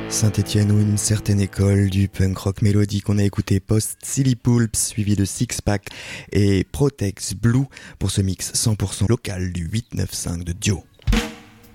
Saint-Étienne ou une certaine école du punk rock mélodique. On a écouté Post Silly Pulps suivi de Six Pack et Protex Blue pour ce mix 100% local du 895 de Dio.